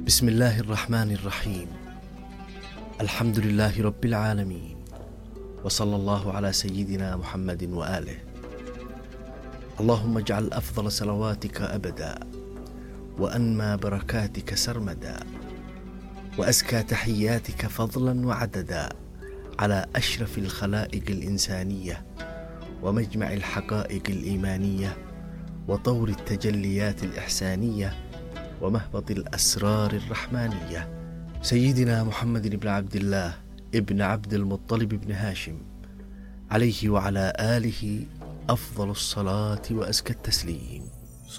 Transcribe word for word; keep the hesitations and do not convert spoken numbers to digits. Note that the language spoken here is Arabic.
بسم الله الرحمن الرحيم. الحمد لله رب العالمين، وصلى الله على سيدنا محمد وآله. اللهم اجعل أفضل صلواتك أبدا، وأنمى بركاتك سرمدا، وأزكى تحياتك فضلا وعددا على أشرف الخلائق الإنسانية، ومجمع الحقائق الإيمانية، وطور التجليات الإحسانية، ومهبط الأسرار الرحمانية، سيدنا محمد بن عبد الله ابن عبد المطلب بن هاشم، عليه وعلى آله أفضل الصلاة وأزكى التسليم.